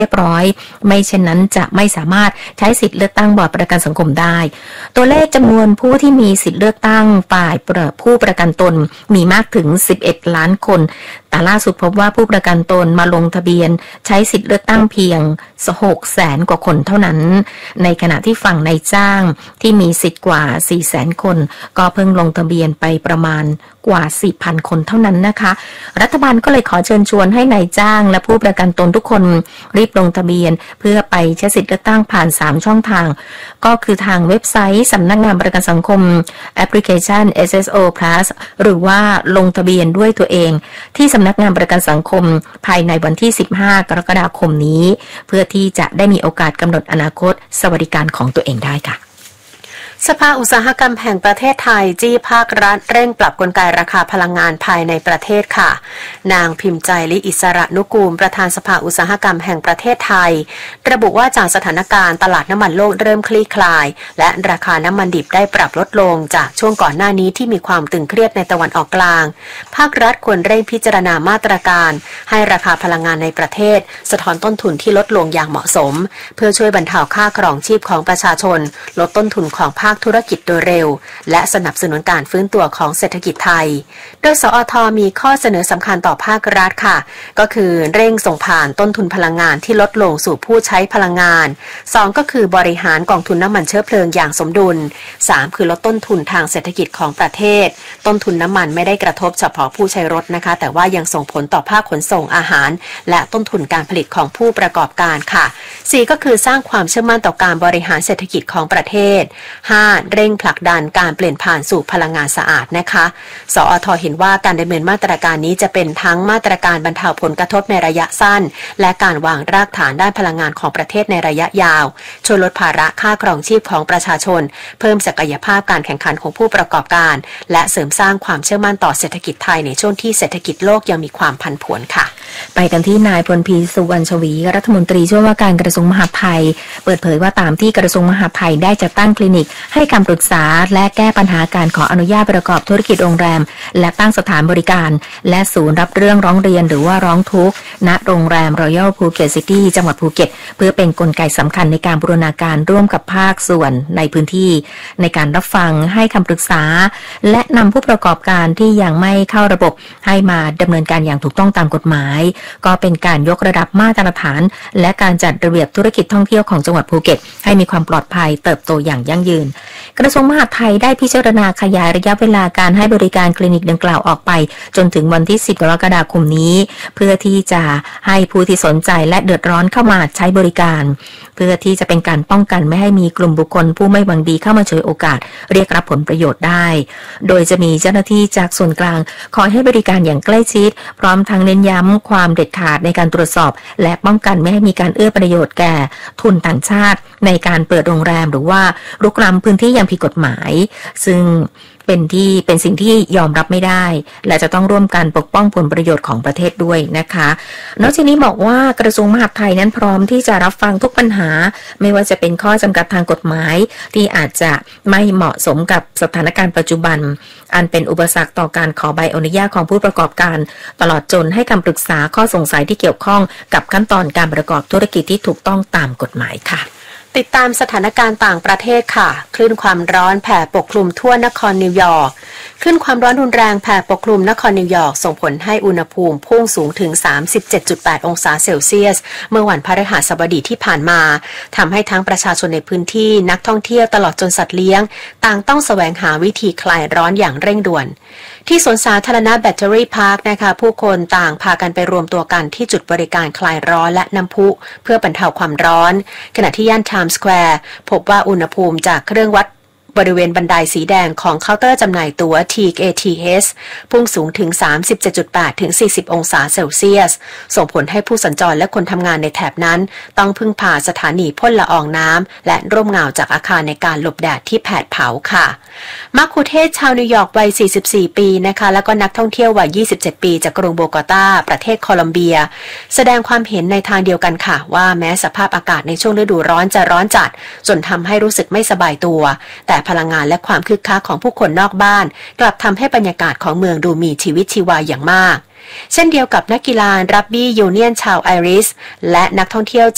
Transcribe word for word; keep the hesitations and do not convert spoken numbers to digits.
เรียบร้อยไม่เช่นนั้นจะไม่สามารถใช้สิทธิเลือกตั้งบอร์ดประกันสังคมได้ตัวเลขจำนวนผู้ที่มีสิทธิเลือกตั้งฝ่ายผู้ประกันตนมีมากถึงสิบเอ็ดล้านคนแต่ล่าสุดพบว่าผู้ประกันตนมาลงทะเบียนใช้สิทธิเลือกตั้งเพียงหกแสนกว่าคนเท่านั้นในขณะที่ฝั่งนายจ้างที่มีสิทธิ์กว่าสี่แสนคนก็เพิ่งลงทะเบียนไปประมาณกว่า สี่พัน คนเท่านั้นนะคะรัฐบาลก็เลยขอเชิญชวนให้นายจ้างและผู้ประกันตนทุกคนรีบลงทะเบียนเพื่อไปใช้สิทธิเลือกตั้งผ่านสามช่องทางก็คือทางเว็บไซต์สำนักงานประกันสังคมแอปพลิเคชัน เอส เอส โอ Plus หรือว่าลงทะเบียนด้วยตัวเองที่สำนักงานประกันสังคมภายในวันที่สิบห้ากรกฎาคมนี้เพื่อที่จะได้มีโอกาสกำหนดอนาคตสวัสดิการของตัวเองได้ค่ะสภาอุตสาหกรรมแห่งประเทศไทยจี้ภาครัฐเร่งปรับกลไกราคาพลังงานภายในประเทศค่ะนางพิมพ์ใจลิอิสระนุกูลประธานสภาอุตสาหกรรมแห่งประเทศไทยระบุว่าจากสถานการณ์ตลาดน้ำมันโลกเริ่มคลี่คลายและราคาน้ำมันดิบได้ปรับลดลงจากช่วงก่อนหน้านี้ที่มีความตึงเครียดในตะวันออกกลางภาครัฐควรเร่งพิจารณามาตรการให้ราคาพลังงานในประเทศสะท้อนต้นทุนที่ลดลงอย่างเหมาะสมเพื่อช่วยบรรเทาค่าครองชีพของประชาชนลดต้นทุนของภาคธุรกิจโดยเร็วและสนับสนุนการฟื้นตัวของเศรษฐกิจไทยโดยสอท.มีข้อเสนอสำคัญต่อภาครัฐค่ะก็คือเร่งส่งผ่านต้นทุนพลังงานที่ลดลงสู่ผู้ใช้พลังงานสองก็คือบริหารกองทุนน้ำมันเชื้อเพลิงอย่างสมดุลสามคือลดต้นทุนทางเศรษฐกิจของประเทศต้นทุนน้ำมันไม่ได้กระทบเฉพาะผู้ใช้รถนะคะแต่ว่ายังส่งผลต่อภาคขนส่งอาหารและต้นทุนการผลิตของผู้ประกอบการค่ะสี่ก็คือสร้างความเชื่อมั่นต่อการบริหารเศรษฐกิจของประเทศห้าเร่งผลักดันการเปลี่ยนผ่านสู่พลังงานสะอาดนะคะสอท.เห็นว่าการดำเนินมาตรการนี้จะเป็นทั้งมาตรการบรรเทาผลกระทบในระยะสั้นและการวางรากฐานด้านพลังงานของประเทศในระยะยาวช่วยลดภาระค่าครองชีพของประชาชนเพิ่มศักยภาพการแข่งขันของผู้ประกอบการและเสริมสร้างความเชื่อมั่นต่อเศรษฐกิจไทยในช่วงที่เศรษฐกิจโลกยังมีความผันผวนค่ะไปกันที่นายพลพีสุวรรณชวีรัฐมนตรีช่วยว่าการกระทรวงมหาดไทยเปิดเผยว่าตามที่กระทรวงมหาดไทยได้จัดตั้งคลินิกให้คำปรึกษาและแก้ปัญหาการขออนุญาตประกอบธุรกิจโรงแรมและตั้งสถานบริการและศูนย์รับเรื่องร้องเรียนหรือว่าร้องทุกข์ณโรงแรม Royal Phuket City จังหวัดภูเก็ตเพื่อเป็นกลไกสำคัญในการบูรณาการร่วมกับภาคส่วนในพื้นที่ในการรับฟังให้คำปรึกษาและนำผู้ประกอบการที่ยังไม่เข้าระบบให้มาดำเนินการอย่างถูกต้องตามกฎหมายก็เป็นการยกระดับมาตรฐานและการจัดระเบียบธุรกิจท่องเที่ยวของจังหวัดภูเก็ตให้มีความปลอดภัยเติบโตอย่างยั่งยืนกระทรวงมหาดไทยได้พิจารณาขยายระยะเวลาการให้บริการคลินิกดังกล่าวออกไปจนถึงวันที่สิบกรกฎาคมนี้เพื่อที่จะให้ผู้ที่สนใจและเดือดร้อนเข้ามาใช้บริการเพื่อที่จะเป็นการป้องกันไม่ให้มีกลุ่มบุคคลผู้ไม่หวังดีเข้ามาฉวยโอกาสเรียกรับผลประโยชน์ได้โดยจะมีเจ้าหน้าที่จากส่วนกลางคอยให้บริการอย่างใกล้ชิดพร้อมทั้งเน้นย้ำความเด็ดขาดในการตรวจสอบและป้องกันไม่ให้มีการเอื้อประโยชน์แก่ทุนต่างชาติในการเปิดโรงแรมหรือว่ารุกล้ำพื้นที่อย่างผิดกฎหมายซึ่งเป็นที่เป็นสิ่งที่ยอมรับไม่ได้และจะต้องร่วมกันปกป้องผลประโยชน์ของประเทศด้วยนะคะนอกจากนี้บอกว่ากระทรวงมหาดไทยนั้นพร้อมที่จะรับฟังทุกปัญหาไม่ว่าจะเป็นข้อจำกัดทางกฎหมายที่อาจจะไม่เหมาะสมกับสถานการณ์ปัจจุบันอันเป็นอุปสรรคต่อการขอใบอนุญาตของผู้ประกอบการตลอดจนให้คำปรึกษาข้อสงสัยที่เกี่ยวข้องกับขั้นตอนการประกอบธุรกิจที่ถูกต้องตามกฎหมายค่ะติดตามสถานการณ์ต่างประเทศค่ะคลื่นความร้อนแผ่ปกคลุมทั่วนครนิวยอร์กคลื่นความร้อนรุนแรงแผ่ปกคลุมนครนิวยอร์กส่งผลให้อุณหภูมิพุ่งสูงถึง สามสิบเจ็ดจุดแปด องศาเซลเซียสเมื่อวันพฤหัสบดีที่ผ่านมาทำให้ทั้งประชาชนในพื้นที่นักท่องเที่ยวตลอดจนสัตว์เลี้ยงต่างต้องแสวงหาวิธีคลายร้อนอย่างเร่งด่วนที่สวนสาธารณะแบตเตอรี่พาร์คนะคะผู้คนต่างพากันไปรวมตัวกันที่จุดบริการคลายร้อนและน้ำพุเพื่อบรรเทาความร้อนขณะที่ย่านไทม์สแควร์พบว่าอุณหภูมิจากเครื่องวัดบริเวณบันไดสีแดงของเคาน์เตอร์จำหน่ายตั๋ว ที เอ ที เอส พุ่งสูงถึง สามสิบเจ็ดจุดแปด ถึง สี่สิบ องศาเซลเซียสส่งผลให้ผู้สัญจรและคนทำงานในแถบนั้นต้องพึ่งพาสถานีพ่นละอองน้ำและร่มเงาจากอาคารในการหลบแดดที่แผดเผาค่ะมัคคุเทศชาวนิวยอร์กวัย สี่สิบสี่ ปีนะคะแล้วก็นักท่องเที่ยววัย ยี่สิบเจ็ด ปีจากกรุงโบกตาประเทศโคลอมเบียแสดงความเห็นในทางเดียวกันค่ะว่าแม้สภาพอากาศในช่วงฤดูร้อนจะร้อนจัดจนทำให้รู้สึกไม่สบายตัวแต่พลังงานและความคึกคักของผู้คนนอกบ้านกลับทำให้บรรยากาศของเมืองดูมีชีวิตชีวาอย่างมากเช่นเดียวกับนักกีฬารักบี้ยูเนียนชาวไอริสและนักท่องเที่ยว